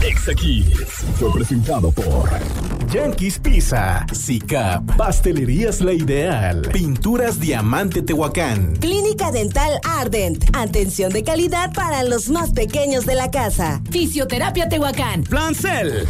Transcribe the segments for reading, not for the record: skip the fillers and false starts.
Exa Kids fue presentado por Yankees Pizza, SICAP, Pastelerías La Ideal, Pinturas Diamante Tehuacán, Clínica Dental Ardent, atención de calidad para los más pequeños de la casa, Fisioterapia Tehuacán, Plan Cell.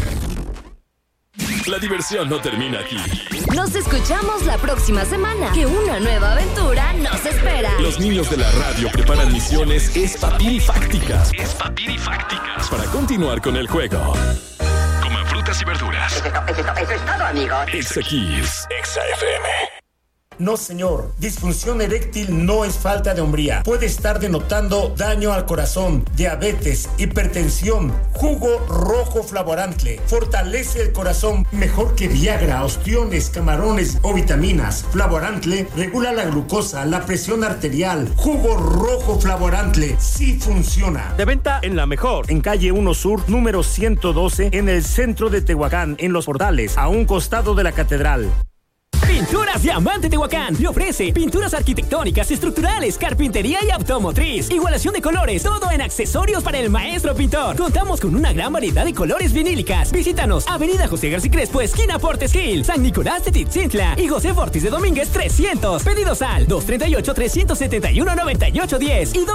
La diversión no termina aquí. Nos escuchamos la próxima semana, que una nueva aventura nos espera. Los niños de la radio preparan misiones espapirifácticas para continuar con el juego. Coman frutas y verduras. Eso es todo, amigos. Exa Kids, Exa FM. No, señor. Disfunción eréctil no es falta de hombría. Puede estar denotando daño al corazón, diabetes, hipertensión. Jugo rojo Flavorantle fortalece el corazón mejor que Viagra, ostiones, camarones o vitaminas. Flavorantle regula la glucosa, la presión arterial. Jugo rojo Flavorantle sí funciona. De venta en La Mejor, en calle 1 Sur, número 112, en el centro de Tehuacán, en Los Portales, a un costado de la catedral. Pinturas Diamante Tehuacán le ofrece pinturas arquitectónicas, estructurales, carpintería y automotriz, igualación de colores, todo en accesorios para el maestro pintor. Contamos con una gran variedad de colores vinílicas. Visítanos, Avenida José García Crespo, esquina Portes Gil, San Nicolás de Titzintla y José Fortis de Domínguez 300. Pedidos al 238-371-9810 y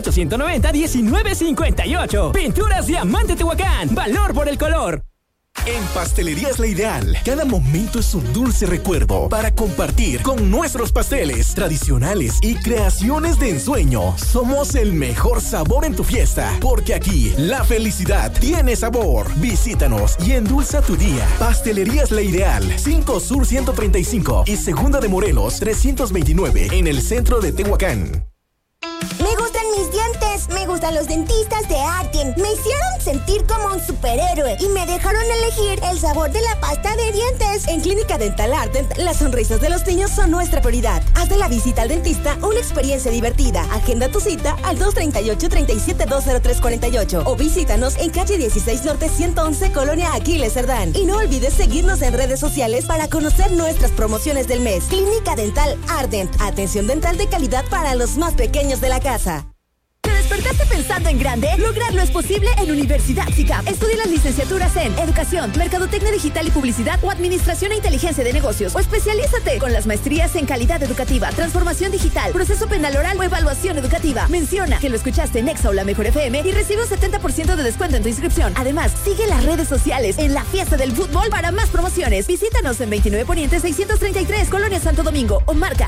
238-190-1958. Pinturas Diamante Tehuacán, valor por el color. En Pastelerías La Ideal, cada momento es un dulce recuerdo para compartir con nuestros pasteles tradicionales y creaciones de ensueño. Somos el mejor sabor en tu fiesta, porque aquí la felicidad tiene sabor. Visítanos y endulza tu día. Pastelerías La Ideal, 5 Sur 135 y Segunda de Morelos 329 en el centro de Tehuacán. Me gustan mis dientes, me gustan los dentistas de Arden. Me hicieron sentir como un superhéroe y me dejaron elegir el sabor de la pasta de dientes. En Clínica Dental Ardent, las sonrisas de los niños son nuestra prioridad. Haz de la visita al dentista una experiencia divertida. Agenda tu cita al 238-37-20348 o visítanos en calle 16 Norte 111, Colonia Aquiles Cerdán. Y no olvides seguirnos en redes sociales para conocer nuestras promociones del mes. Clínica Dental Ardent, atención dental de calidad para los más pequeños de la casa. ¿Te despertaste pensando en grande? Lograrlo es posible en Universidad SICAP. Estudia las licenciaturas en Educación, Mercadotecnia Digital y Publicidad o Administración e Inteligencia de Negocios. O especialízate con las maestrías en Calidad Educativa, Transformación Digital, Proceso Penal Oral o Evaluación Educativa. Menciona que lo escuchaste en Exa o La Mejor FM y recibe un 70% de descuento en tu inscripción. Además, sigue las redes sociales en la Fiesta del Fútbol para más promociones. Visítanos en 29 Poniente 633, Colonia Santo Domingo o marca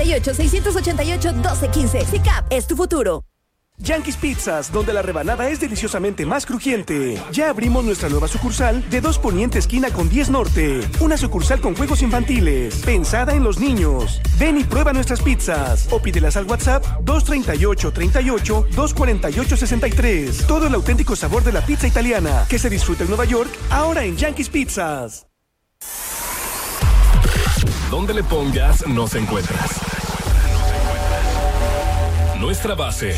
238-688-1215. SICAP es tu futuro. Yankees Pizzas, donde la rebanada es deliciosamente más crujiente. Ya abrimos nuestra nueva sucursal de 2 Poniente esquina con 10 Norte. Una sucursal con juegos infantiles, pensada en los niños. Ven y prueba nuestras pizzas o pídelas al WhatsApp 238-38-248-63. Todo el auténtico sabor de la pizza italiana que se disfruta en Nueva York, ahora en Yankees Pizzas. Donde le pongas, nos encuentras. Nuestra base.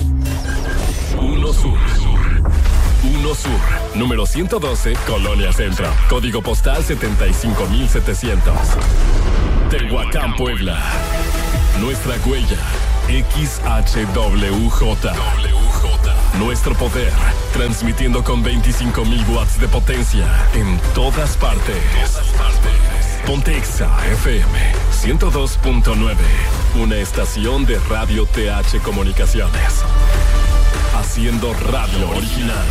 1 Sur. 1 Sur. Número 112, Colonia Centro. Código postal 75700. Tehuacán, Puebla. Nuestra huella. XHWJ. Nuestro poder. Transmitiendo con 25,000 watts de potencia. En todas partes. Ponte Exa FM 102.9. Una estación de Radio TH Comunicaciones. Haciendo radio original.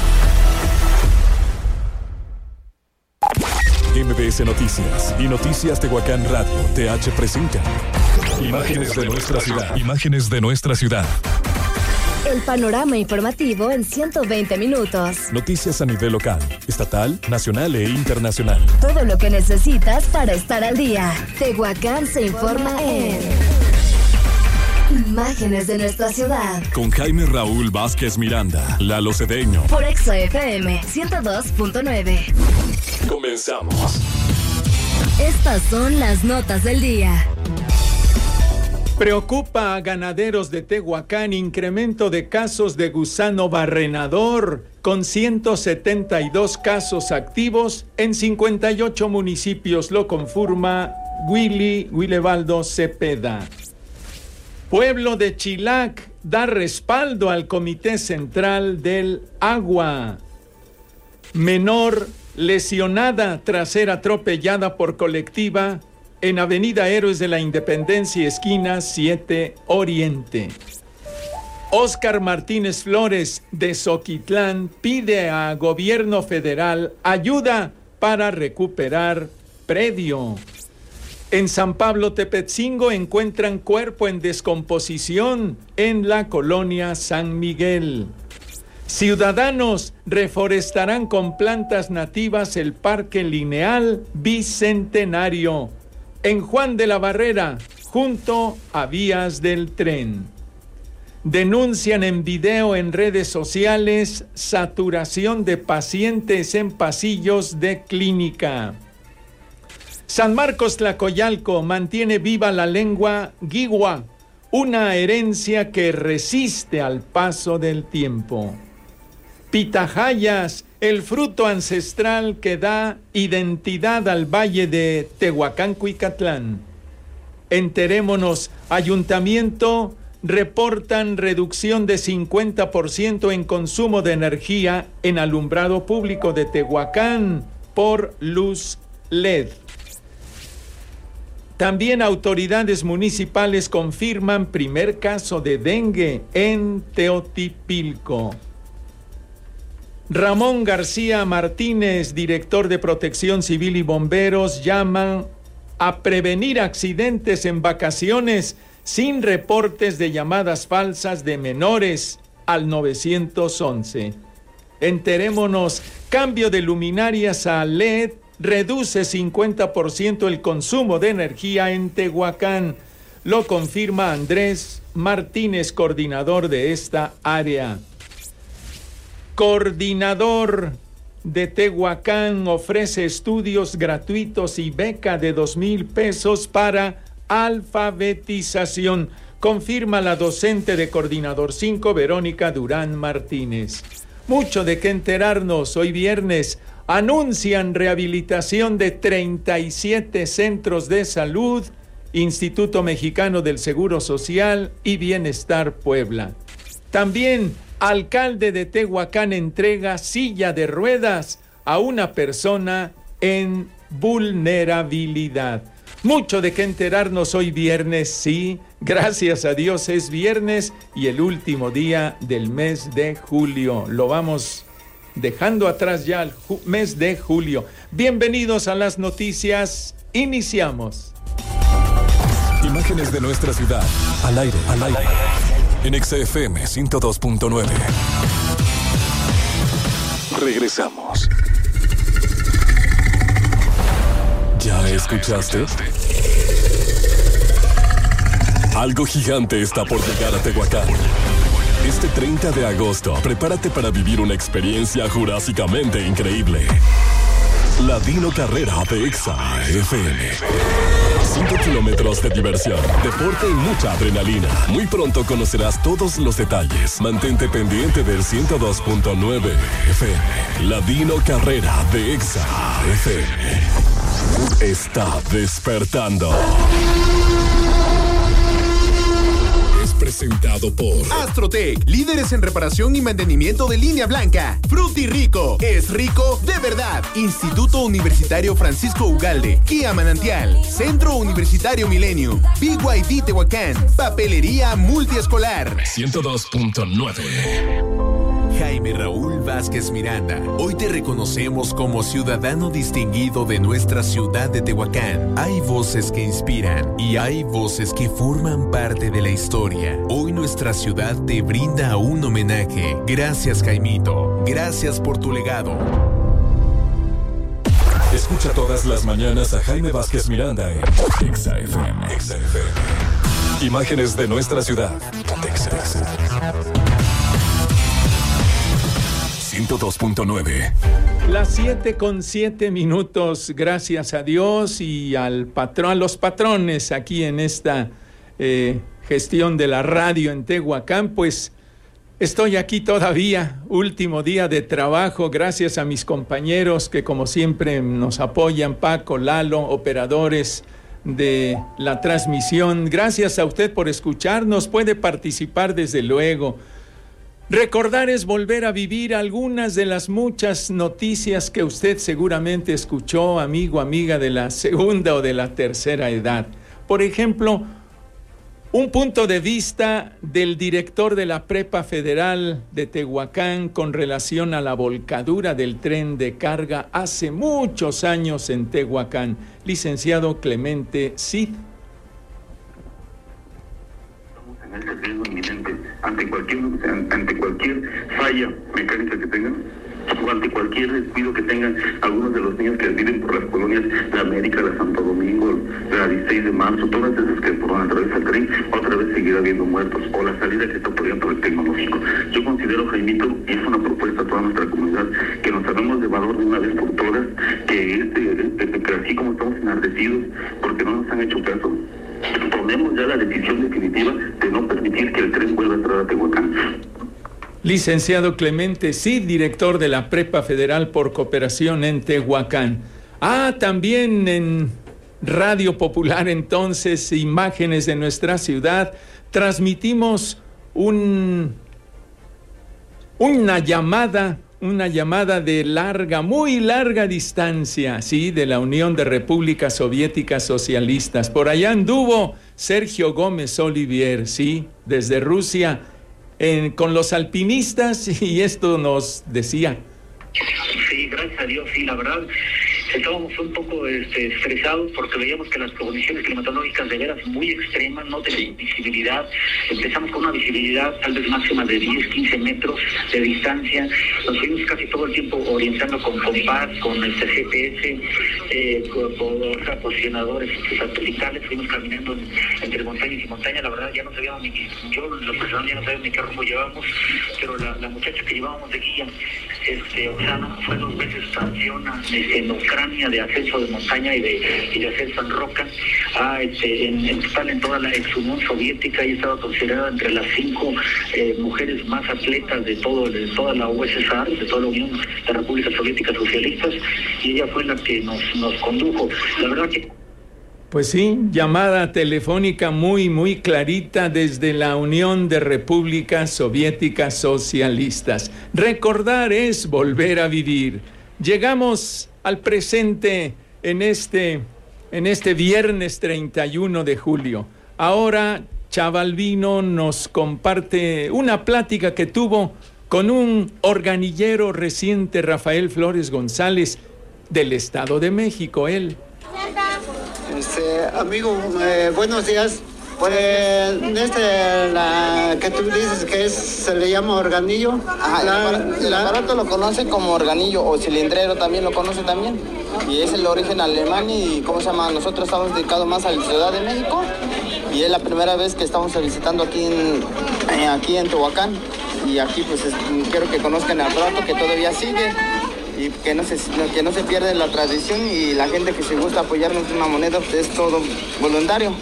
MBS Noticias y Noticias Tehuacán Radio TH presentan imágenes de nuestra ciudad. Imágenes de nuestra ciudad. El panorama informativo en 120 minutos. Noticias a nivel local, estatal, nacional e internacional. Todo lo que necesitas para estar al día. Tehuacán se informa en Imágenes de nuestra ciudad. Con Jaime Raúl Vázquez Miranda, Lalo Cedeño. Por Exa FM 102.9. Comenzamos. Estas son las notas del día. Preocupa a ganaderos de Tehuacán incremento de casos de gusano barrenador, con 172 casos activos en 58 municipios, lo confirma Willebaldo Cepeda. Pueblo de Chilac da respaldo al Comité Central del Agua. Menor lesionada tras ser atropellada por colectiva en Avenida Héroes de la Independencia, esquina 7 Oriente. Óscar Martínez Flores, de Zoquitlán, pide a gobierno federal ayuda para recuperar predio. En San Pablo Tepetzingo encuentran cuerpo en descomposición en la colonia San Miguel. Ciudadanos reforestarán con plantas nativas el Parque Lineal Bicentenario en Juan de la Barrera, junto a vías del tren. Denuncian en video en redes sociales saturación de pacientes en pasillos de clínica. San Marcos Tlacoyalco mantiene viva la lengua guigua, una herencia que resiste al paso del tiempo. Pitahayas, el fruto ancestral que da identidad al valle de Tehuacán-Cuicatlán. Enterémonos, ayuntamiento, reportan reducción de 50% en consumo de energía en alumbrado público de Tehuacán por luz LED. También autoridades municipales confirman primer caso de dengue en Teotipilco. Ramón García Martínez, director de Protección Civil y Bomberos, llaman a prevenir accidentes en vacaciones sin reportes de llamadas falsas de menores al 911. Enterémonos, cambio de luminarias a LED reduce 50% el consumo de energía en Tehuacán. Lo confirma Andrés Martínez, coordinador de esta área. Coordinador de Tehuacán ofrece estudios gratuitos y beca de 2,000 pesos para alfabetización, confirma la docente de Coordinador 5, Verónica Durán Martínez. Mucho de qué enterarnos. Hoy viernes anuncian rehabilitación de 37 centros de salud, Instituto Mexicano del Seguro Social y Bienestar Puebla. También alcalde de Tehuacán entrega silla de ruedas a una persona en vulnerabilidad. Mucho de qué enterarnos hoy viernes, sí, gracias a Dios es viernes y el último día del mes de julio. Lo vamos dejando atrás ya el mes de julio. Bienvenidos a las noticias, iniciamos. Imágenes de nuestra ciudad, al aire, en XFM 102.9. Regresamos. ¿Ya escuchaste? Algo gigante está por llegar a Tehuacán. Este 30 de agosto, prepárate para vivir una experiencia jurásicamente increíble. La Dino Carrera de Exa FM. 5 kilómetros de diversión, deporte y mucha adrenalina. Muy pronto conocerás todos los detalles. Mantente pendiente del 102.9 FM. La Dino Carrera de Exa FM. Está despertando. Es presentado por Astrotech, líderes en reparación y mantenimiento de línea blanca. Frutirico, es rico de verdad. Instituto Universitario Francisco Ugalde, Kia Manantial, Centro Universitario Millennium, BYD Tehuacán, Papelería Multiescolar. 102.9. Jaime Raúl Vázquez Miranda, hoy te reconocemos como ciudadano distinguido de nuestra ciudad de Tehuacán. Hay voces que inspiran y hay voces que forman parte de la historia. Hoy nuestra ciudad te brinda un homenaje. Gracias, Jaimito. Gracias por tu legado. Escucha todas las mañanas a Jaime Vázquez Miranda en Exa FM. Imágenes de nuestra ciudad. Exa. 102.9. Las 7:07, gracias a Dios y a los patrones aquí en esta gestión de la radio en Tehuacán, pues estoy aquí todavía, último día de trabajo, gracias a mis compañeros que como siempre nos apoyan, Paco, Lalo, operadores de la transmisión. Gracias a usted por escucharnos, puede participar desde luego. Recordar es volver a vivir algunas de las muchas noticias que usted seguramente escuchó, amigo, amiga de la segunda o de la tercera edad. Por ejemplo, un punto de vista del director de la Prepa Federal de Tehuacán con relación a la volcadura del tren de carga hace muchos años en Tehuacán, licenciado Clemente Cid. En este riesgo inminente, ante cualquier falla mecánica que tengan, o ante cualquier descuido que tengan algunos de los niños que viven por las colonias La América, la Santo Domingo, la 16 de marzo, todas esas que por donde atraviesa el tren, otra vez seguirá habiendo muertos, o la salida que está por dentro del tecnológico. Yo considero, Jaimito, y es una propuesta a toda nuestra comunidad, que nos hagamos de valor de una vez por todas, que así como estamos enardecidos porque no nos han hecho caso, tomemos ya la decisión definitiva de no permitir que el tren vuelva a entrar a Tehuacán. Licenciado Clemente Cid, director de la Prepa Federal por Cooperación en Tehuacán. También en Radio Popular, entonces, imágenes de nuestra ciudad. Transmitimos una llamada de larga, muy larga distancia, sí, de la Unión de Repúblicas Soviéticas Socialistas. Por allá anduvo Sergio Gómez Olivier, sí, desde Rusia, con los alpinistas, y esto nos decía. Sí, gracias a Dios, sí, la verdad, estábamos un poco estresados porque veíamos que las condiciones climatológicas de veras muy extremas, no teníamos visibilidad. Empezamos con una visibilidad tal vez máxima de 10, 15 metros de distancia. Nos fuimos casi todo el tiempo orientando con compás, con GPS, con posicionadores satelitales. Fuimos caminando entre montañas y montañas. La verdad ya no sabíamos yo lo personal ya no sabía ni qué rumbo llevábamos, pero la muchacha que llevábamos de guía, Oxana, fue 2 veces sanciona en Ucrania de ascenso de montaña y de ascenso en roca. En total, en toda la ex Unión Soviética, ella estaba considerada entre las 5 mujeres más atletas de toda la USSR, de toda la Unión de Repúblicas Soviéticas Socialistas, y ella fue la que nos condujo. La verdad que... Pues sí, llamada telefónica muy, muy clarita desde la Unión de Repúblicas Soviéticas Socialistas. Recordar es volver a vivir. Llegamos al presente en este viernes 31 de julio. Ahora Chavalvino nos comparte una plática que tuvo con un organillero reciente, Rafael Flores González, del Estado de México, él. Amigo, buenos días. Pues la que tú dices que se le llama organillo. El aparato lo conoce como organillo o cilindrero, también lo conoce también. Y es el origen alemán y ¿cómo se llama? Nosotros estamos dedicados más a la Ciudad de México y es la primera vez que estamos visitando aquí en Tehuacán. Y aquí pues quiero que conozcan el aparato que todavía sigue y que no se pierda la tradición, y la gente que se gusta apoyarnos en una moneda pues es todo voluntario.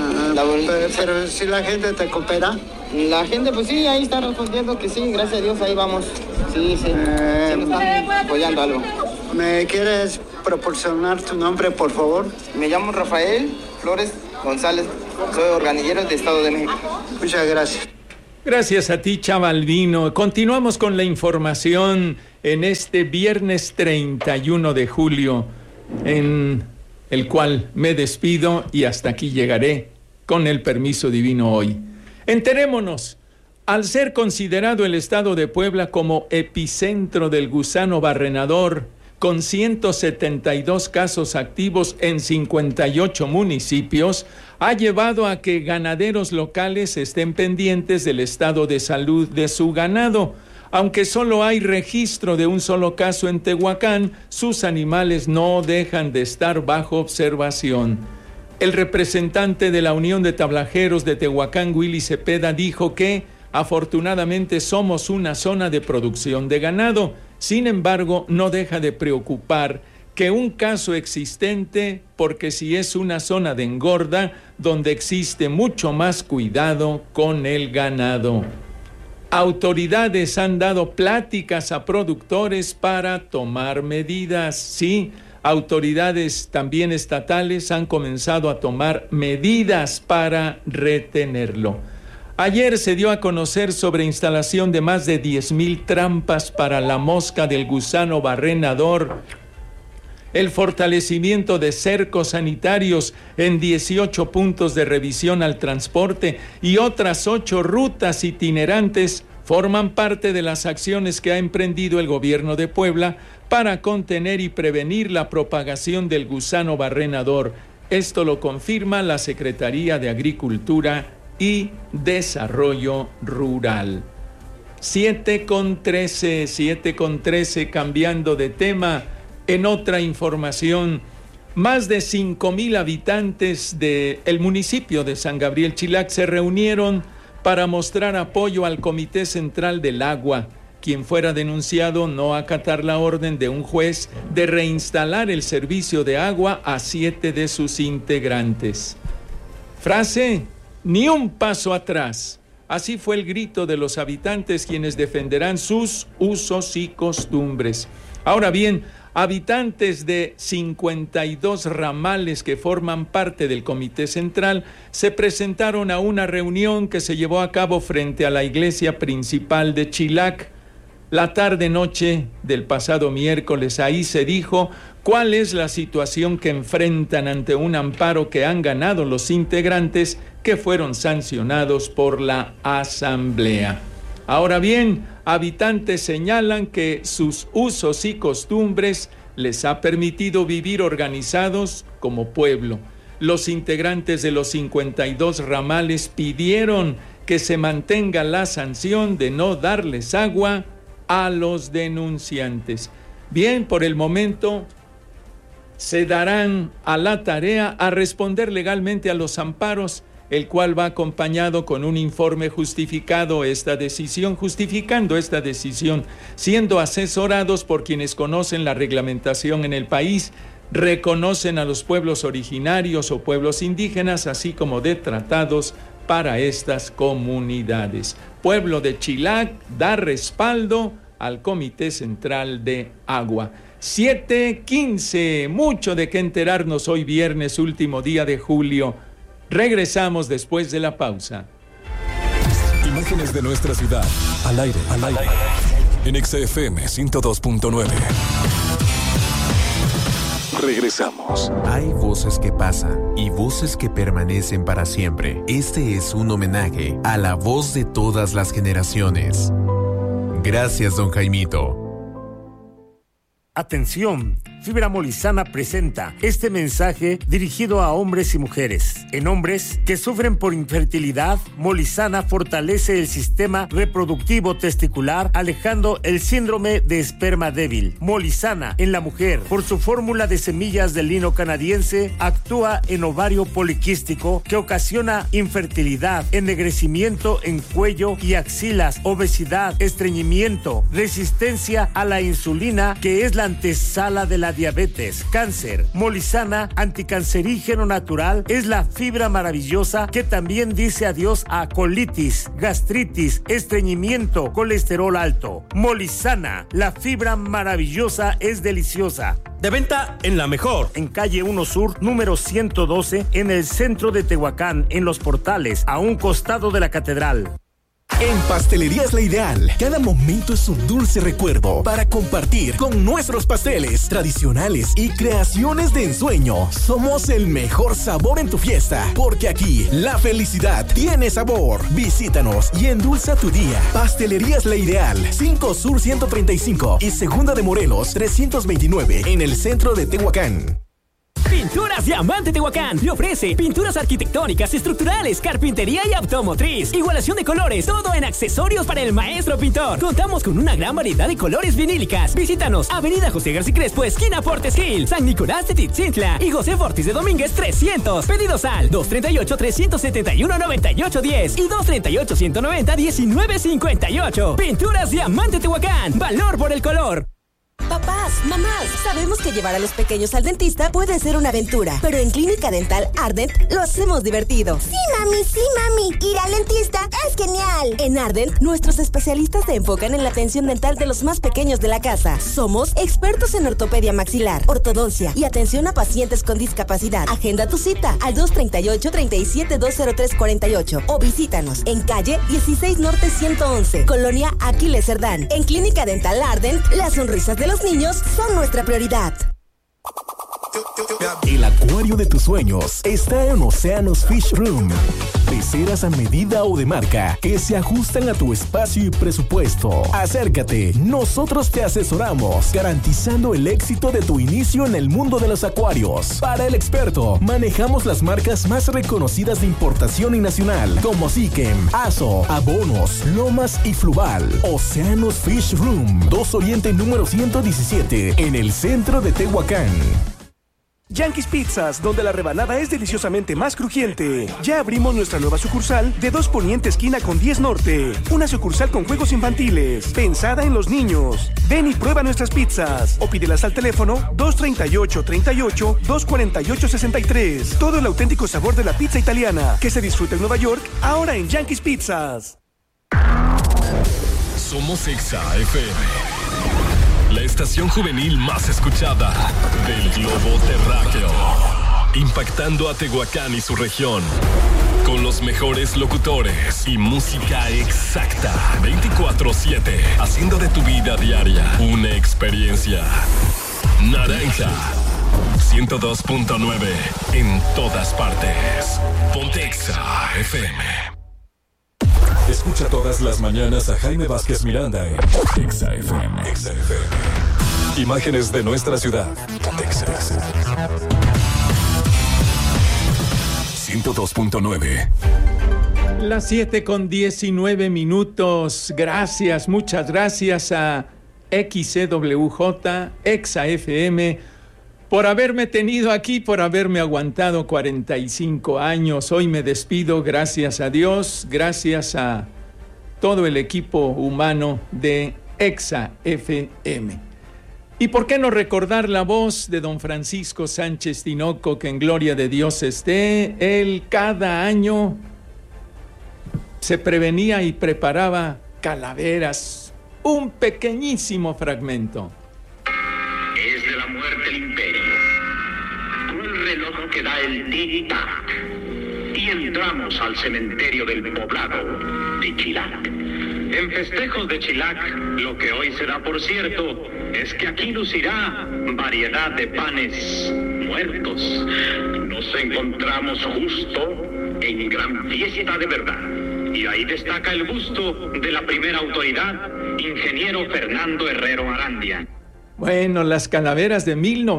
Pero si la gente te coopera. La gente pues sí, ahí está respondiendo que sí, gracias a Dios, ahí vamos. Sí, nos están apoyando algo. ¿Me quieres proporcionar tu nombre, por favor? Me llamo Rafael Flores González, soy organillero de Estado de México. Muchas gracias. Gracias a ti, Chavalvino. Continuamos con la información en este viernes 31 de julio, en el cual me despido y hasta aquí llegaré con el permiso divino hoy. Enterémonos, al ser considerado el estado de Puebla como epicentro del gusano barrenador, con 172 casos activos en 58 municipios, ha llevado a que ganaderos locales estén pendientes del estado de salud de su ganado. Aunque solo hay registro de un solo caso en Tehuacán, sus animales no dejan de estar bajo observación. El representante de la Unión de Tablajeros de Tehuacán, Willy Cepeda, dijo que afortunadamente somos una zona de producción de ganado. Sin embargo, no deja de preocupar que un caso existente, porque si es una zona de engorda donde existe mucho más cuidado con el ganado. Autoridades han dado pláticas a productores para tomar medidas. Sí, autoridades también estatales han comenzado a tomar medidas para retenerlo. Ayer se dio a conocer sobre instalación de más de 10,000 trampas para la mosca del gusano barrenador, el fortalecimiento de cercos sanitarios en 18 puntos de revisión al transporte y otras 8 rutas itinerantes forman parte de las acciones que ha emprendido el gobierno de Puebla para contener y prevenir la propagación del gusano barrenador. Esto lo confirma la Secretaría de Agricultura y Desarrollo Rural. 7:13, cambiando de tema. En otra información, más de 5,000 habitantes del municipio de San Gabriel Chilac se reunieron para mostrar apoyo al Comité Central del Agua, quien fuera denunciado no acatar la orden de un juez de reinstalar el servicio de agua a 7 de sus integrantes. Frase: ni un paso atrás. Así fue el grito de los habitantes, quienes defenderán sus usos y costumbres. Ahora bien, habitantes de 52 ramales que forman parte del Comité Central se presentaron a una reunión que se llevó a cabo frente a la iglesia principal de Chilac. La tarde-noche del pasado miércoles, ahí se dijo cuál es la situación que enfrentan ante un amparo que han ganado los integrantes que fueron sancionados por la Asamblea. Ahora bien, habitantes señalan que sus usos y costumbres les ha permitido vivir organizados como pueblo. Los integrantes de los 52 ramales pidieron que se mantenga la sanción de no darles agua a los denunciantes. Bien, por el momento se darán a la tarea a responder legalmente a los amparos, el cual va acompañado con un informe justificando esta decisión, siendo asesorados por quienes conocen la reglamentación en el país, reconocen a los pueblos originarios o pueblos indígenas, así como de tratados para estas comunidades. Pueblo de Chilac da respaldo al Comité Central de Agua. 7:15, mucho de qué enterarnos hoy viernes, último día de julio. Regresamos después de la pausa. Imágenes de nuestra ciudad, al aire, en XFM 102.9. Regresamos. Hay voces que pasan y voces que permanecen para siempre. Este es un homenaje a la voz de todas las generaciones. Gracias, don Jaimito. Atención, Fibra Molizana presenta este mensaje dirigido a hombres y mujeres. En hombres que sufren por infertilidad, Molizana fortalece el sistema reproductivo testicular, alejando el síndrome de esperma débil. Molizana en la mujer, por su fórmula de semillas de lino canadiense, actúa en ovario poliquístico que ocasiona infertilidad, ennegrecimiento en cuello y axilas, obesidad, estreñimiento, resistencia a la insulina, que es la antesala de la diabetes, cáncer. Molizana, anticancerígeno natural, es la fibra maravillosa que también dice adiós a colitis, gastritis, estreñimiento, colesterol alto. Molizana, la fibra maravillosa, es deliciosa. De venta en La Mejor, en calle 1 Sur, número 112, en el centro de Tehuacán, en Los Portales, a un costado de la catedral. En Pastelerías La Ideal, cada momento es un dulce recuerdo para compartir con nuestros pasteles tradicionales y creaciones de ensueño. Somos el mejor sabor en tu fiesta, porque aquí la felicidad tiene sabor. Visítanos y endulza tu día. Pastelerías La Ideal, 5 Sur 135 y Segunda de Morelos 329, en el centro de Tehuacán. Pinturas Diamante Tehuacán le ofrece pinturas arquitectónicas, estructurales, carpintería y automotriz, igualación de colores, todo en accesorios para el maestro pintor. Contamos con una gran variedad de colores vinílicas. Visítanos, Avenida José García Crespo, esquina Portes Gil, San Nicolás de Titzintla y José Fortis de Domínguez 300. Pedidos al 238-371-9810 y 238-190-1958. Pinturas Diamante Tehuacán, valor por el color. Papá, Papás, mamás, sabemos que llevar a los pequeños al dentista puede ser una aventura, pero en Clínica Dental Ardent lo hacemos divertido. Sí, mami, ir al dentista es genial. En Ardent, nuestros especialistas se enfocan en la atención dental de los más pequeños de la casa. Somos expertos en ortopedia maxilar, ortodoncia y atención a pacientes con discapacidad. Agenda tu cita al 238-37-20348 o visítanos en calle 16 Norte 111, Colonia Aquiles Cerdán. En Clínica Dental Ardent, las sonrisas de los niños son nuestra prioridad. El acuario de tus sueños está en Océanos Fish Room. Peceras a medida o de marca que se ajustan a tu espacio y presupuesto. Acércate, nosotros te asesoramos, garantizando el éxito de tu inicio en el mundo de los acuarios. Para el experto, manejamos las marcas más reconocidas de importación y nacional, como Sikem, Aso, Abonos, Lomas y Fluval. Océanos Fish Room, 2 Oriente número 117, en el centro de Tehuacán. Yankees Pizzas, donde la rebanada es deliciosamente más crujiente. Ya abrimos nuestra nueva sucursal de 2 Poniente esquina con 10 Norte. Una sucursal con juegos infantiles, pensada en los niños. Ven y prueba nuestras pizzas o pídelas al teléfono 238-248-63. Todo el auténtico sabor de la pizza italiana que se disfruta en Nueva York, ahora en Yankees Pizzas. Somos Exa FM, la estación juvenil más escuchada del globo terráqueo, impactando a Tehuacán y su región, con los mejores locutores y música exacta, 24/7, haciendo de tu vida diaria una experiencia. Naranja 102.9 en todas partes. Ponte Exa FM. Escucha todas las mañanas a Jaime Vázquez Miranda en Exa FM. Imágenes de nuestra ciudad. Exa 102.9. Las 7:19. Gracias, muchas gracias a XCWJ, Exa FM, por haberme tenido aquí, por haberme aguantado 45 años. Hoy me despido, gracias a Dios, gracias a todo el equipo humano de Exa FM. ¿Y por qué no recordar la voz de don Francisco Sánchez Tinoco, que en gloria de Dios esté? Él cada año se prevenía y preparaba calaveras. Un pequeñísimo fragmento. Es de la muerte el imperio, un reloj que da el tic-tac, y entramos al cementerio del poblado de Chilac. En festejos de Chilac, lo que hoy será por cierto, es que aquí lucirá variedad de panes muertos. Nos encontramos justo en gran fiesta de verdad, y ahí destaca el gusto de la primera autoridad, ingeniero Fernando Herrero Arandia. Bueno, las calaveras de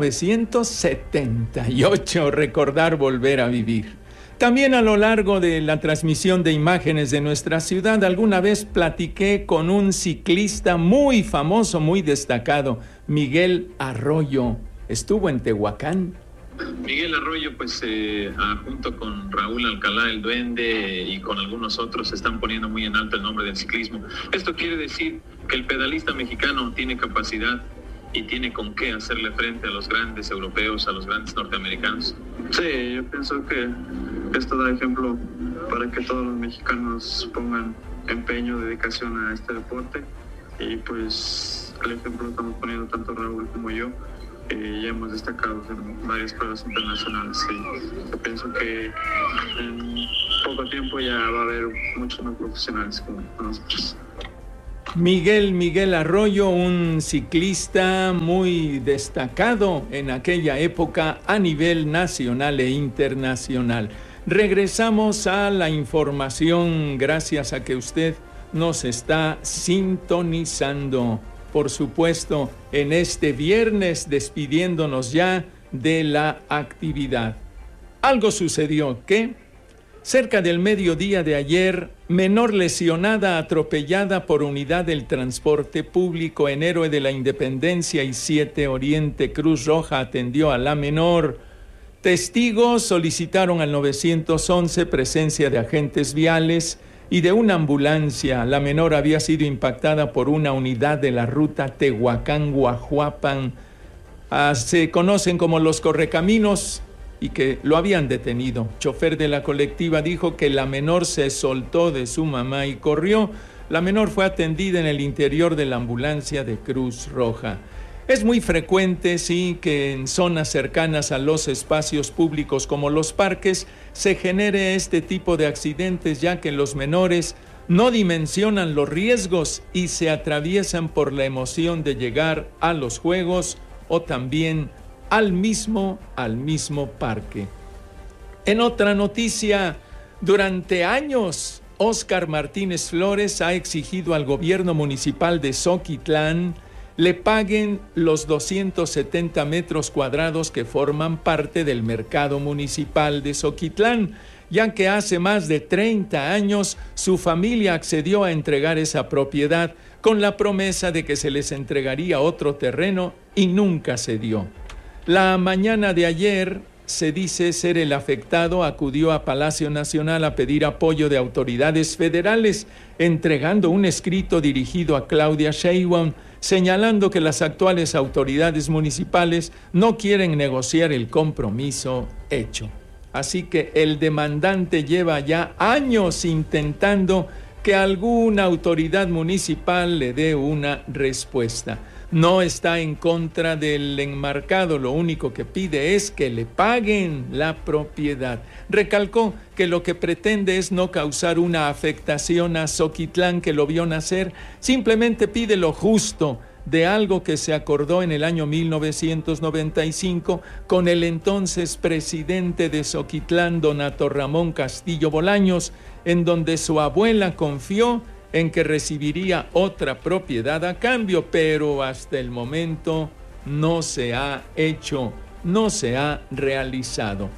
1978, recordar volver a vivir. También a lo largo de la transmisión de imágenes de nuestra ciudad, alguna vez platiqué con un ciclista muy famoso, muy destacado, Miguel Arroyo. Estuvo en Tehuacán. Miguel Arroyo, pues junto con Raúl Alcalá, el Duende, y con algunos otros, están poniendo muy en alto el nombre del ciclismo. Esto quiere decir que el pedalista mexicano tiene capacidad y tiene con qué hacerle frente a los grandes europeos, a los grandes norteamericanos. Sí, yo pienso que esto da ejemplo para que todos los mexicanos pongan empeño, dedicación a este deporte, y pues el ejemplo lo estamos poniendo tanto Raúl como yo. Ya hemos destacado en varias pruebas internacionales, y yo pienso que en poco tiempo ya va a haber muchos más profesionales como nosotros. Miguel Arroyo, un ciclista muy destacado en aquella época a nivel nacional e internacional. Regresamos a la información gracias a que usted nos está sintonizando. Por supuesto, en este viernes, despidiéndonos ya de la actividad. Algo sucedió que, cerca del mediodía de ayer, menor lesionada atropellada por unidad del transporte público en Héroe de la Independencia y 7 Oriente. Cruz Roja atendió a la menor. Testigos solicitaron al 911 presencia de agentes viales. y de una ambulancia. La menor había sido impactada por una unidad de la ruta Tehuacán-Guajuapan. Se conocen como los correcaminos y que lo habían detenido. Chofer de la colectiva dijo que la menor se soltó de su mamá y corrió. La menor fue atendida en el interior de la ambulancia de Cruz Roja. Es muy frecuente, sí, que en zonas cercanas a los espacios públicos como los parques se genere este tipo de accidentes, ya que los menores no dimensionan los riesgos y se atraviesan por la emoción de llegar a los juegos o también al mismo parque. En otra noticia, durante años, Óscar Martínez Flores ha exigido al gobierno municipal de Zoquitlán le paguen los 270 metros cuadrados que forman parte del mercado municipal de Zoquitlán, ya que hace más de 30 años su familia accedió a entregar esa propiedad con la promesa de que se les entregaría otro terreno y nunca se dio. La mañana de ayer, se dice ser el afectado, acudió a Palacio Nacional a pedir apoyo de autoridades federales, entregando un escrito dirigido a Claudia Sheinbaum, señalando que las actuales autoridades municipales no quieren negociar el compromiso hecho. Así que el demandante lleva ya años intentando que alguna autoridad municipal le dé una respuesta. No está en contra del enmarcado, lo único que pide es que le paguen la propiedad. Recalcó que lo que pretende es no causar una afectación a Zoquitlán que lo vio nacer, simplemente pide lo justo de algo que se acordó en el año 1995 con el entonces presidente de Zoquitlán, Donato Ramón Castillo Bolaños, en donde su abuela confió en que recibiría otra propiedad a cambio, pero hasta el momento no se ha hecho, no se ha realizado.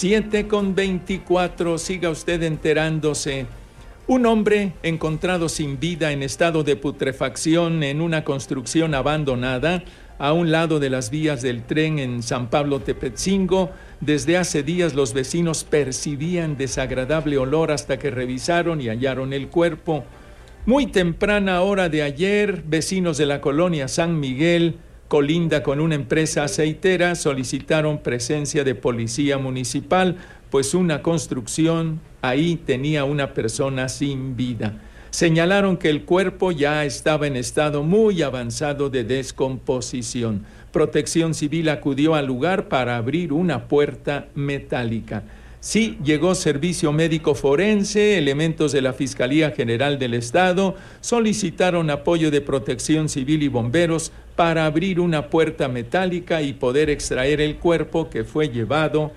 7:24, siga usted enterándose. Un hombre encontrado sin vida en estado de putrefacción en una construcción abandonada a un lado de las vías del tren en San Pablo Tepetzingo. Desde hace días los vecinos percibían desagradable olor hasta que revisaron y hallaron el cuerpo. Muy temprana hora de ayer, vecinos de la colonia San Miguel, colinda con una empresa aceitera, solicitaron presencia de policía municipal, pues una construcción ahí tenía una persona sin vida. Señalaron que el cuerpo ya estaba en estado muy avanzado de descomposición. Protección Civil acudió al lugar para abrir una puerta metálica. Sí, llegó servicio médico forense, elementos de la Fiscalía General del Estado solicitaron apoyo de Protección Civil y bomberos para abrir una puerta metálica y poder extraer el cuerpo que fue llevado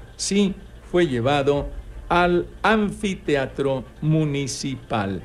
al anfiteatro municipal.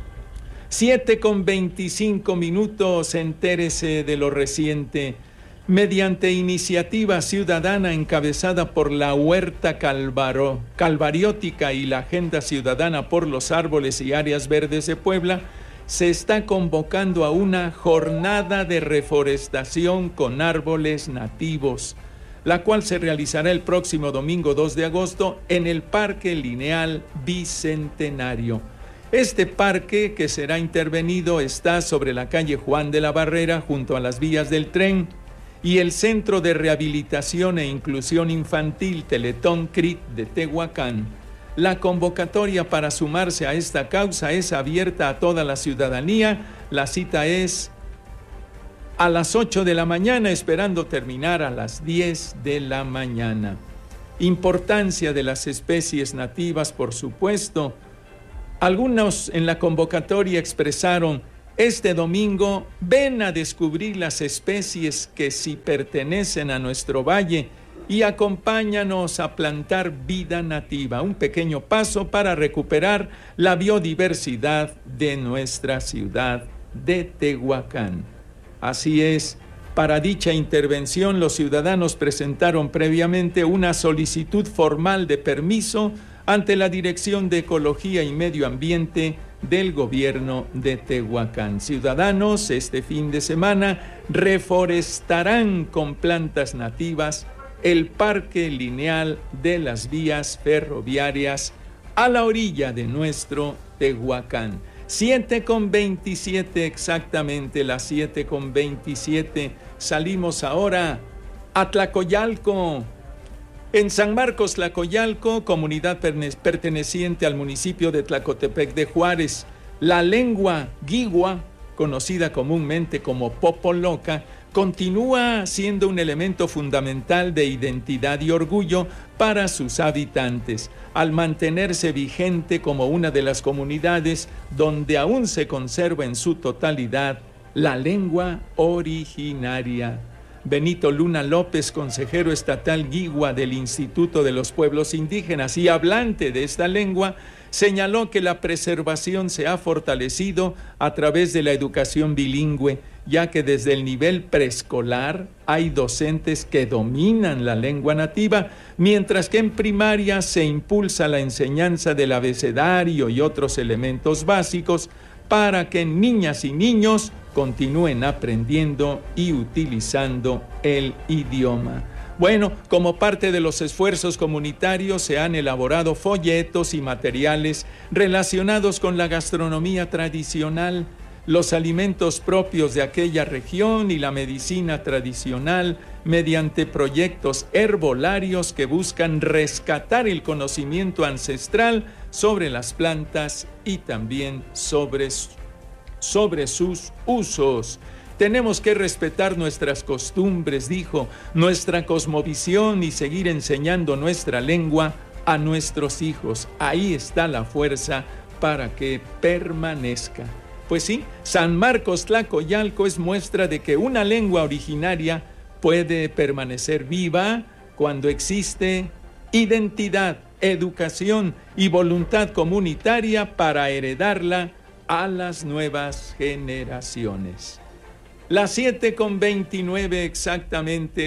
7:25, entérese de lo reciente. Mediante iniciativa ciudadana encabezada por la Huerta Calvariótica y la Agenda Ciudadana por los Árboles y Áreas Verdes de Puebla, se está convocando a una jornada de reforestación con árboles nativos, la cual se realizará el próximo domingo 2 de agosto en el Parque Lineal Bicentenario. Este parque, que será intervenido, está sobre la calle Juan de la Barrera, junto a las vías del tren, y el Centro de Rehabilitación e Inclusión Infantil Teletón CRIT de Tehuacán. La convocatoria para sumarse a esta causa es abierta a toda la ciudadanía. La cita es a las 8 de la mañana, esperando terminar a las 10 de la mañana. Importancia de las especies nativas, por supuesto. Algunos en la convocatoria expresaron: este domingo ven a descubrir las especies que sí pertenecen a nuestro valle y acompáñanos a plantar vida nativa, un pequeño paso para recuperar la biodiversidad de nuestra ciudad de Tehuacán. Así es, para dicha intervención los ciudadanos presentaron previamente una solicitud formal de permiso ante la Dirección de Ecología y Medio Ambiente del Gobierno de Tehuacán. Ciudadanos este fin de semana reforestarán con plantas nativas el Parque Lineal de las Vías Ferroviarias a la orilla de nuestro Tehuacán. 7:27 exactamente, las 7:27. Salimos ahora a Tlacoyalco. En San Marcos, Tlacoyalco, comunidad perteneciente al municipio de Tlacotepec de Juárez, la lengua guigua, conocida comúnmente como popoloca, continúa siendo un elemento fundamental de identidad y orgullo para sus habitantes, al mantenerse vigente como una de las comunidades donde aún se conserva en su totalidad la lengua originaria. Benito Luna López, consejero estatal guigua del Instituto de los Pueblos Indígenas y hablante de esta lengua, señaló que la preservación se ha fortalecido a través de la educación bilingüe, ya que desde el nivel preescolar hay docentes que dominan la lengua nativa, mientras que en primaria se impulsa la enseñanza del abecedario y otros elementos básicos para que niñas y niños continúen aprendiendo y utilizando el idioma. Bueno, como parte de los esfuerzos comunitarios se han elaborado folletos y materiales relacionados con la gastronomía tradicional, los alimentos propios de aquella región y la medicina tradicional mediante proyectos herbolarios que buscan rescatar el conocimiento ancestral sobre las plantas y también sobre sus usos. Tenemos que respetar nuestras costumbres, dijo, nuestra cosmovisión y seguir enseñando nuestra lengua a nuestros hijos. Ahí está la fuerza para que permanezca. Pues sí, San Marcos Tlacoyalco es muestra de que una lengua originaria puede permanecer viva cuando existe identidad, educación y voluntad comunitaria para heredarla a las nuevas generaciones. Las 7:29 exactamente,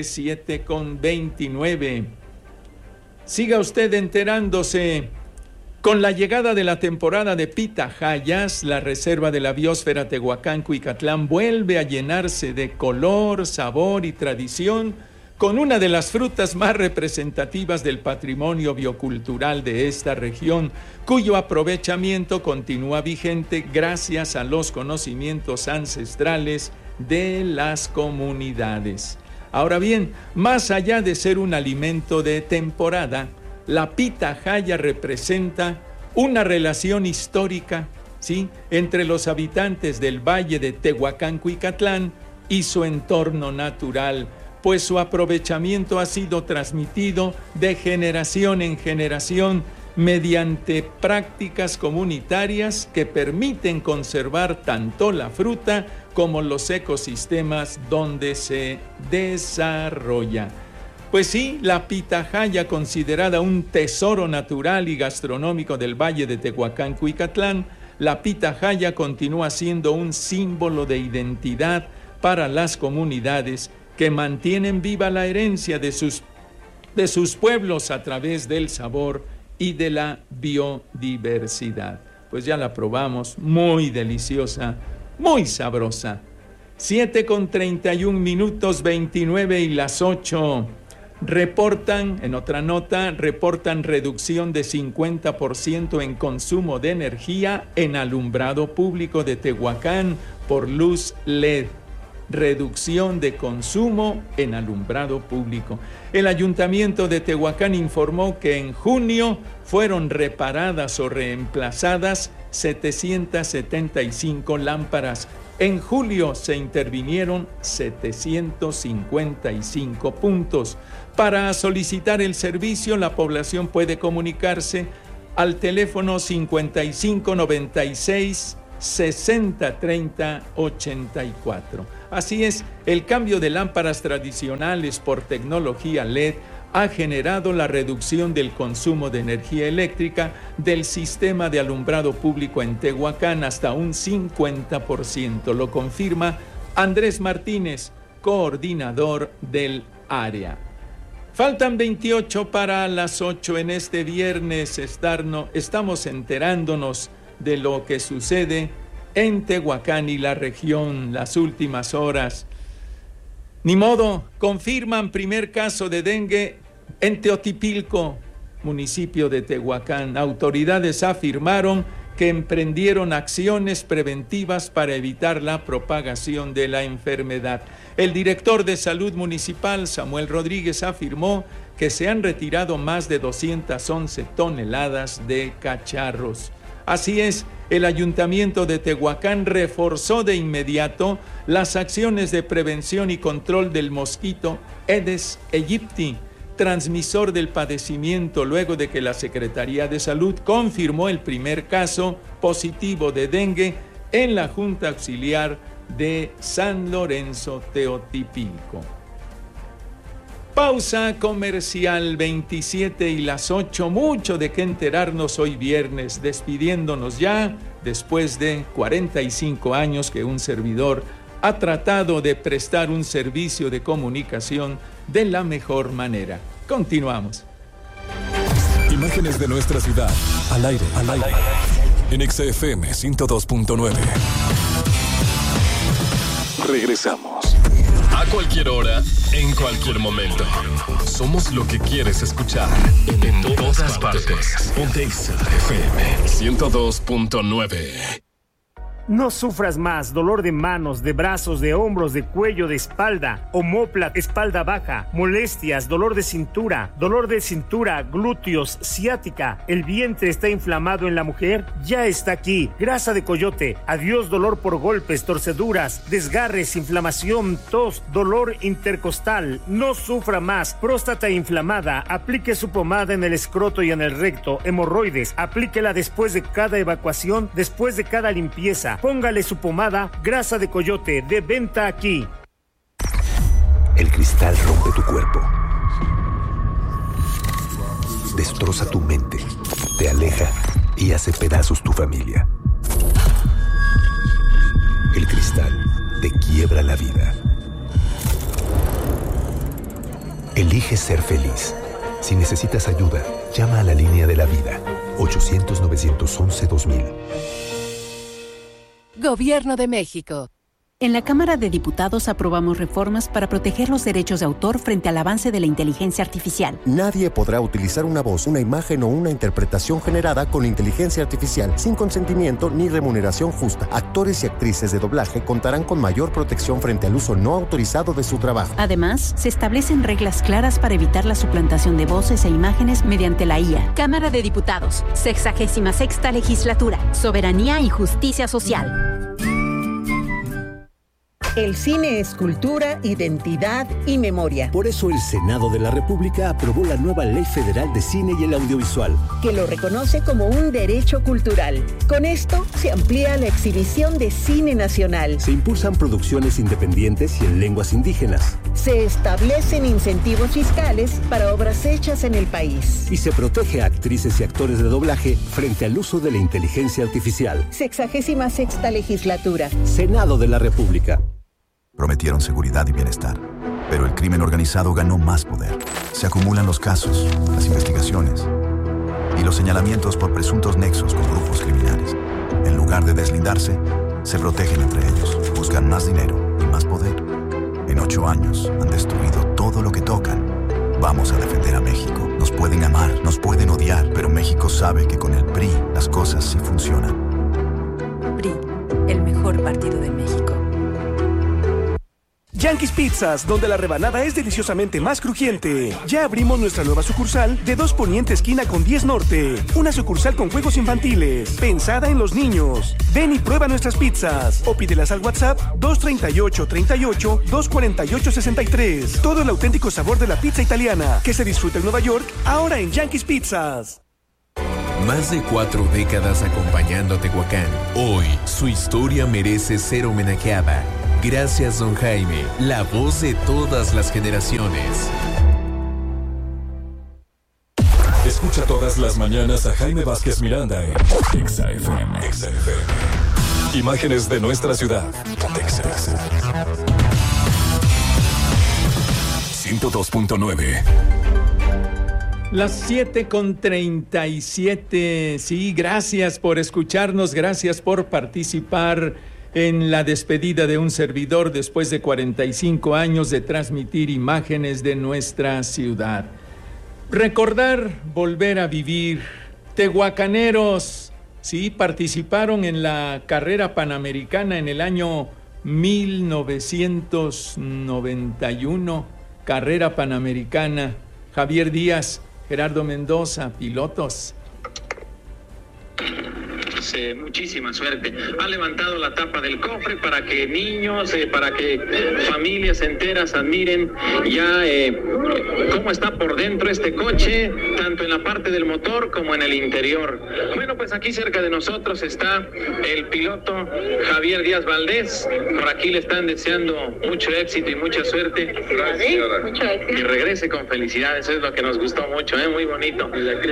7:29. Siga usted enterándose. Con la llegada de la temporada de pitahayas, la reserva de la biosfera Tehuacán-Cuicatlán vuelve a llenarse de color, sabor y tradición, con una de las frutas más representativas del patrimonio biocultural de esta región, cuyo aprovechamiento continúa vigente gracias a los conocimientos ancestrales de las comunidades. Ahora bien, más allá de ser un alimento de temporada, la pitahaya representa una relación histórica, ¿sí?, entre los habitantes del valle de Tehuacán-Cuicatlán y su entorno natural, pues su aprovechamiento ha sido transmitido de generación en generación mediante prácticas comunitarias que permiten conservar tanto la fruta como los ecosistemas donde se desarrolla. Pues sí, la pitahaya, considerada un tesoro natural y gastronómico del valle de Tehuacán-Cuicatlán, la pitahaya continúa siendo un símbolo de identidad para las comunidades que mantienen viva la herencia de sus pueblos a través del sabor y de la biodiversidad. Pues ya la probamos, muy deliciosa, muy sabrosa. 7:31, 29 y las 8. Reportan reducción de 50% en consumo de energía en alumbrado público de Tehuacán por luz LED. Reducción de consumo en alumbrado público. El Ayuntamiento de Tehuacán informó que en junio fueron reparadas o reemplazadas 775 lámparas. En julio se intervinieron 755 puntos. Para solicitar el servicio, la población puede comunicarse al teléfono 5596 6030 84. Así es, el cambio de lámparas tradicionales por tecnología LED ha generado la reducción del consumo de energía eléctrica del sistema de alumbrado público en Tehuacán hasta un 50%. Lo confirma Andrés Martínez, coordinador del área. Faltan 28 para las 8 en este viernes. Estamos enterándonos de lo que sucede en Tehuacán y la región las últimas horas. Ni modo, confirman primer caso de dengue en Teotipilco, municipio de Tehuacán. Autoridades afirmaron que emprendieron acciones preventivas para evitar la propagación de la enfermedad. El director de Salud Municipal, Samuel Rodríguez, afirmó que se han retirado más de 211 toneladas de cacharros. Así es, el Ayuntamiento de Tehuacán reforzó de inmediato las acciones de prevención y control del mosquito Aedes aegypti, transmisor del padecimiento, luego de que la Secretaría de Salud confirmó el primer caso positivo de dengue en la Junta Auxiliar de San Lorenzo Teotipilco. Pausa comercial, 27 y las 8, mucho de qué enterarnos hoy viernes, despidiéndonos ya después de 45 años que un servidor ha tratado de prestar un servicio de comunicación de la mejor manera. Continuamos. Imágenes de nuestra ciudad, al aire, en XFM 102.9. Regresamos. A cualquier hora, en cualquier momento. Somos lo que quieres escuchar. En todas partes. Ponte XFM 102.9. No sufras más dolor de manos, de brazos, de hombros, de cuello, de espalda, omóplata, espalda baja, molestias, dolor de cintura, glúteos, ciática, el vientre está inflamado en la mujer, ya está aquí. Grasa de coyote, adiós dolor por golpes, torceduras, desgarres, inflamación, tos, dolor intercostal. No sufra más. Próstata inflamada, aplique su pomada en el escroto y en el recto. Hemorroides, aplíquela después de cada evacuación, después de cada limpieza. Póngale su pomada Grasa de Coyote, de venta aquí. El cristal rompe tu cuerpo, destroza tu mente, te aleja y hace pedazos tu familia. El cristal te quiebra la vida. Elige ser feliz. Si necesitas ayuda, llama a la línea de la vida, 800-911-2000. Gobierno de México. En la Cámara de Diputados aprobamos reformas para proteger los derechos de autor frente al avance de la inteligencia artificial. Nadie podrá utilizar una voz, una imagen o una interpretación generada con inteligencia artificial sin consentimiento ni remuneración justa. Actores y actrices de doblaje contarán con mayor protección frente al uso no autorizado de su trabajo. Además, se establecen reglas claras para evitar la suplantación de voces e imágenes mediante la IA. Cámara de Diputados, 66ª Legislatura, Soberanía y Justicia Social. El cine es cultura, identidad y memoria. Por eso el Senado de la República aprobó la nueva Ley Federal de Cine y el Audiovisual, que lo reconoce como un derecho cultural. Con esto se amplía la exhibición de cine nacional. Se impulsan producciones independientes y en lenguas indígenas. Se establecen incentivos fiscales para obras hechas en el país. Y se protege a actrices y actores de doblaje frente al uso de la inteligencia artificial. 66ª Legislatura. Senado de la República. Prometieron seguridad y bienestar, pero el crimen organizado ganó más poder. Se acumulan los casos, las investigaciones y los señalamientos por presuntos nexos con grupos criminales. En lugar de deslindarse, se protegen entre ellos, buscan más dinero y más poder. En 8 años han destruido todo lo que tocan. Vamos a defender a México. Nos pueden amar, nos pueden odiar, pero México sabe que con el PRI las cosas sí funcionan. PRI, el mejor partido de México. Yankees Pizzas, donde la rebanada es deliciosamente más crujiente. Ya abrimos nuestra nueva sucursal de 2 Poniente esquina con 10 Norte. Una sucursal con juegos infantiles, pensada en los niños. Ven y prueba nuestras pizzas o pídelas al WhatsApp 238-38-248-63. Todo el auténtico sabor de la pizza italiana que se disfruta en Nueva York, ahora en Yankees Pizzas. Más de 4 décadas acompañando a Tehuacán. Hoy, su historia merece ser homenajeada. Gracias, don Jaime, la voz de todas las generaciones. Escucha todas las mañanas a Jaime Vázquez Miranda en XFM. Imágenes de nuestra ciudad. Texas. 102.9. Las 7:37. Sí, gracias por escucharnos, gracias por participar en la despedida de un servidor después de 45 años de transmitir imágenes de nuestra ciudad. Recordar, volver a vivir. Tehuacaneros, Sí, participaron en la carrera panamericana en el año 1991, carrera panamericana. Javier Díaz, Gerardo Mendoza, pilotos. Muchísima suerte. Ha levantado la tapa del cofre para que niños, para que familias enteras admiren ya cómo está por dentro este coche, tanto en la parte del motor como en el interior. Bueno, pues aquí cerca de nosotros está el piloto Javier Díaz Valdés. Por aquí le están deseando mucho éxito y mucha suerte. Gracias. Y regrese con felicidades, eso es lo que nos gustó mucho, muy bonito.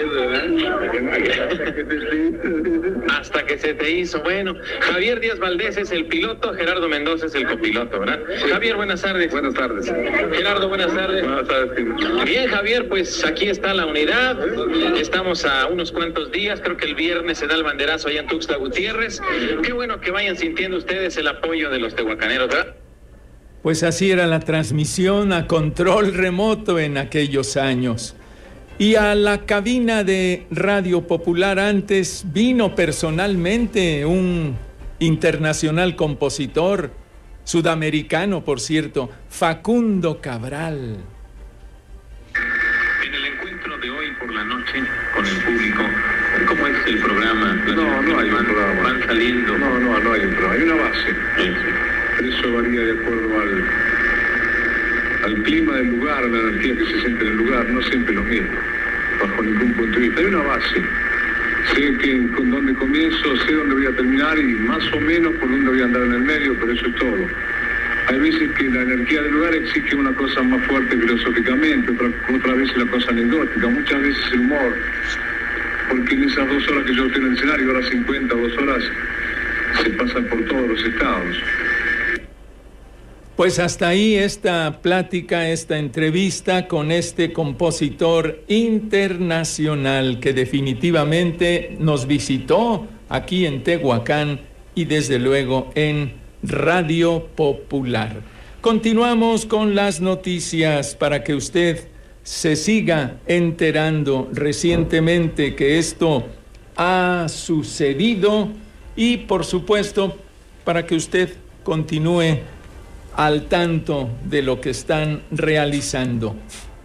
Hasta que se te hizo. Bueno, Javier Díaz Valdés es el piloto, Gerardo Mendoza es el copiloto, ¿verdad? Javier, buenas tardes. Buenas tardes. Gerardo, buenas tardes. Buenas tardes. Bien, Javier, pues aquí está la unidad. Estamos a unos cuantos días, creo que el viernes se da el banderazo allá en Tuxtla Gutiérrez. Qué bueno que vayan sintiendo ustedes el apoyo de los tehuacaneros, ¿verdad? Pues así era la transmisión a control remoto en aquellos años. Y a la cabina de Radio Popular antes vino personalmente un internacional compositor, sudamericano por cierto, Facundo Cabral. En el encuentro de hoy por la noche con el público, ¿cómo es el programa? No hay un programa. Van saliendo. No hay un programa, hay una base. Sí. Eso varía de acuerdo al clima del lugar, la energía que se siente en el lugar, no siempre lo mismo, bajo ningún punto de vista. Hay una base. Sé con dónde comienzo, sé dónde voy a terminar y más o menos por dónde voy a andar en el medio, pero eso es todo. Hay veces que la energía del lugar exige una cosa más fuerte filosóficamente, otras veces la cosa anecdótica, muchas veces el humor, porque en esas 2 horas que yo estoy en el escenario, horas 50, 2 horas, se pasan por todos los estados. Pues hasta ahí esta plática, esta entrevista con este compositor internacional que definitivamente nos visitó aquí en Tehuacán y desde luego en Radio Popular. Continuamos con las noticias para que usted se siga enterando recientemente que esto ha sucedido y por supuesto para que usted continúe al tanto de lo que están realizando.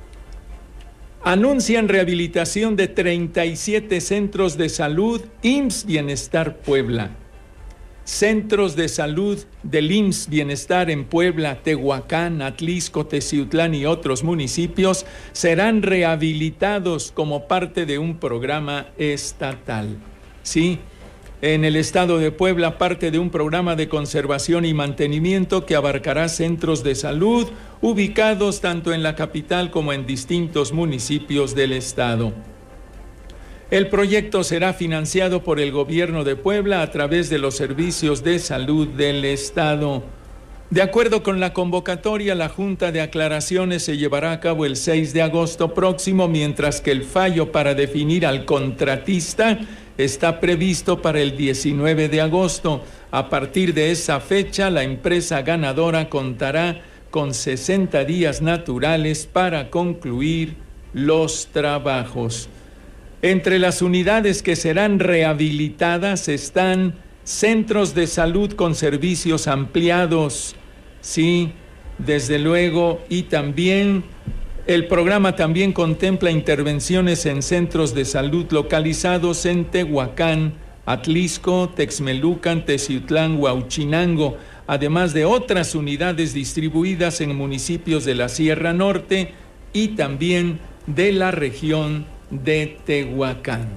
Anuncian rehabilitación de 37 centros de salud IMSS Bienestar Puebla. Centros de salud del IMSS Bienestar en Puebla, Tehuacán, Atlisco, Teciutlán y otros municipios serán rehabilitados como parte de un programa estatal. Sí, en el estado de Puebla, parte de un programa de conservación y mantenimiento que abarcará centros de salud ubicados tanto en la capital como en distintos municipios del estado. El proyecto será financiado por el gobierno de Puebla a través de los servicios de salud del estado. De acuerdo con la convocatoria, la Junta de Aclaraciones se llevará a cabo el 6 de agosto próximo, mientras que el fallo para definir al contratista está previsto para el 19 de agosto. A partir de esa fecha, la empresa ganadora contará con 60 días naturales para concluir los trabajos. Entre las unidades que serán rehabilitadas están centros de salud con servicios ampliados, sí, desde luego, y también el programa también contempla intervenciones en centros de salud localizados en Tehuacán, Atlisco, Texmelucan, Teciutlán, Huauchinango, además de otras unidades distribuidas en municipios de la Sierra Norte y también de la región de Tehuacán.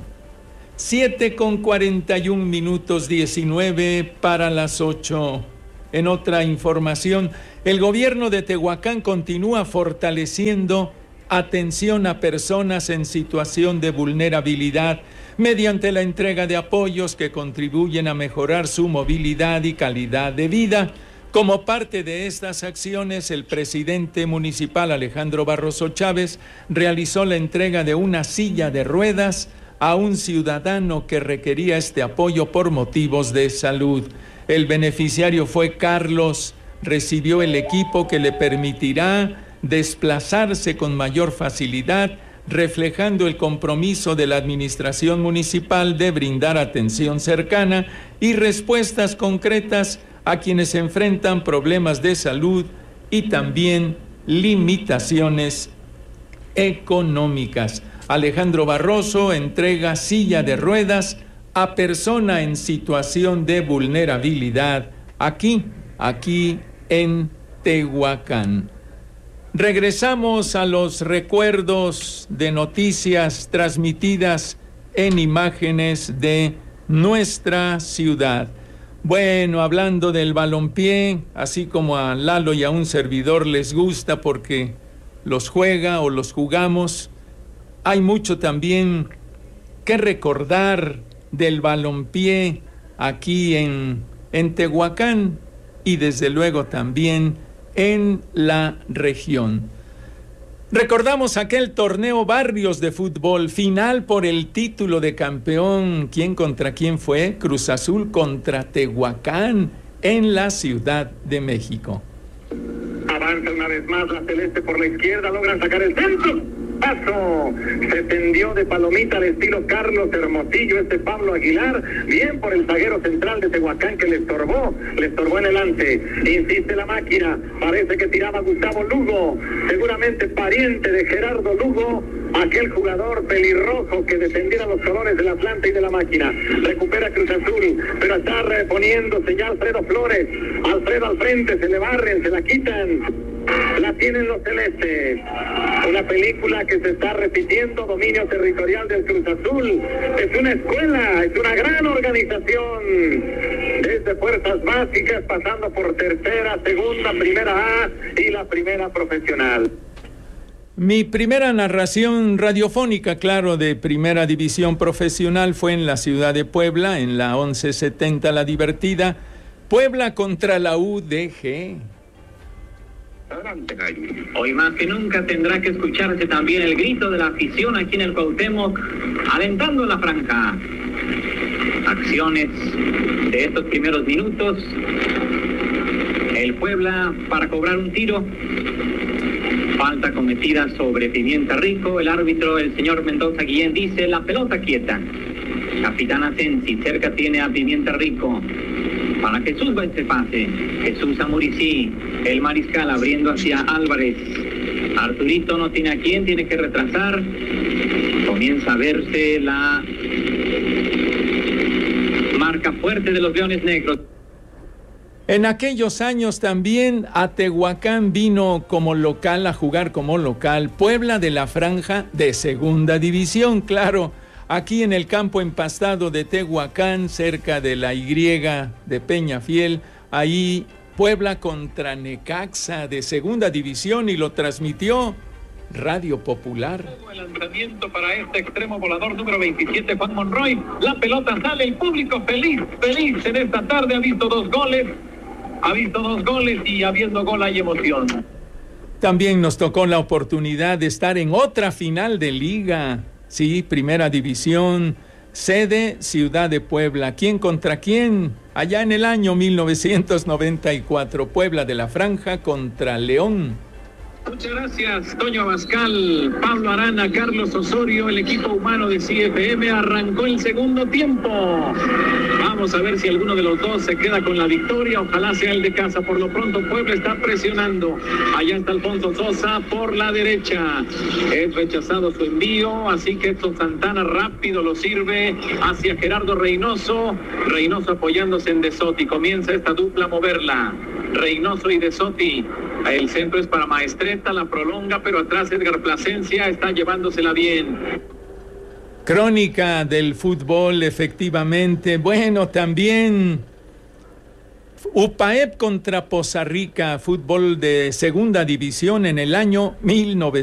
7:41, 19 para las 8. En otra información, el gobierno de Tehuacán continúa fortaleciendo atención a personas en situación de vulnerabilidad mediante la entrega de apoyos que contribuyen a mejorar su movilidad y calidad de vida. Como parte de estas acciones, el presidente municipal Alejandro Barroso Chávez realizó la entrega de una silla de ruedas a un ciudadano que requería este apoyo por motivos de salud. El beneficiario fue Carlos. Recibió el equipo que le permitirá desplazarse con mayor facilidad reflejando el compromiso de la administración municipal de brindar atención cercana y respuestas concretas a quienes enfrentan problemas de salud y también limitaciones económicas. Alejandro Barroso entrega silla de ruedas a persona en situación de vulnerabilidad aquí en Tehuacán. Regresamos a los recuerdos de noticias transmitidas en imágenes de nuestra ciudad. Bueno, hablando del balompié, así como a Lalo y a un servidor les gusta porque los juega o los jugamos, hay mucho también que recordar del balompié aquí en Tehuacán y desde luego también en la región. Recordamos aquel torneo Barrios de fútbol, final por el título de campeón. ¿Quién contra quién fue? Cruz Azul contra Tehuacán en la Ciudad de México. Avanza una vez más la celeste por la izquierda, logran sacar el centro. Paso, se tendió de palomita al estilo Carlos Hermosillo, Pablo Aguilar, bien por el zaguero central de Tehuacán que le estorbó en el ante. Insiste la máquina, parece que tiraba Gustavo Lugo, seguramente pariente de Gerardo Lugo, aquel jugador pelirrojo que defendiera los colores del Atlante y de la máquina. Recupera Cruz Azul, pero está reponiéndose ya Alfredo Flores. Alfredo al frente, se le barren, se la quitan. La tienen los celestes. Una película que se está repitiendo, dominio territorial del Cruz Azul. Es una escuela, es una gran organización. Desde fuerzas básicas, pasando por tercera, segunda, primera A y la primera profesional. Mi primera narración radiofónica, claro, de primera división profesional fue en la ciudad de Puebla, en la 1170 La Divertida. Puebla contra la UDG. Hoy más que nunca tendrá que escucharse también el grito de la afición aquí en el Cuauhtémoc, alentando la franja. Acciones de estos primeros minutos. El Puebla para cobrar un tiro. Falta cometida sobre Pimienta Rico. El árbitro, el señor Mendoza Guillén, dice la pelota quieta. Capitán Asensi, cerca tiene a Pimienta Rico. Para Jesús va este pase. Jesús a Muricí. El mariscal abriendo hacia Álvarez. Arturito no tiene a quién, tiene que retrasar. Comienza a verse la marca fuerte de los Leones Negros. En aquellos años también a Tehuacán vino como local, a jugar como local, Puebla de la Franja de Segunda División, claro. Aquí en el campo empastado de Tehuacán, cerca de la Y de Peñafiel, ahí Puebla contra Necaxa de Segunda División y lo transmitió Radio Popular. El lanzamiento para este extremo volador número 27, Juan Monroy. La pelota sale, el público feliz en esta tarde. Ha visto dos goles y habiendo gol hay emoción. También nos tocó la oportunidad de estar en otra final de liga. Sí, Primera División, sede Ciudad de Puebla. ¿Quién contra quién? Allá en el año 1994, Puebla de la Franja contra León. Muchas gracias, Toño Abascal, Pablo Arana, Carlos Osorio, el equipo humano de CFM arrancó el segundo tiempo. Vamos a ver si alguno de los dos se queda con la victoria, ojalá sea el de casa. Por lo pronto Puebla está presionando, allá está Alfonso Sosa por la derecha, es rechazado su envío, así que esto Santana rápido lo sirve hacia Gerardo Reynoso apoyándose en De Sotti, comienza esta dupla a moverla, Reynoso y De Sotti. El centro es para Maestreta, la prolonga, pero atrás Edgar Plasencia está llevándosela bien. Crónica del fútbol, efectivamente. Bueno, también UPAEP contra Poza Rica, fútbol de Segunda División en el año 1900.